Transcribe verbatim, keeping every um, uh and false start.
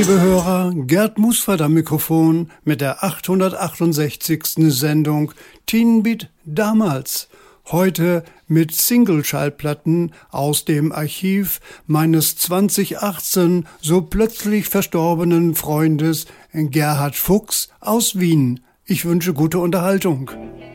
liebe Hörer, Gerd Musford am Mikrofon mit der achthundertachtundsechzigsten Sendung Teen Beat damals. Heute mit Single-Schallplatten aus dem Archiv meines zweitausendachtzehn so plötzlich verstorbenen Freundes Gerhard Fuchs aus Wien. Ich wünsche gute Unterhaltung.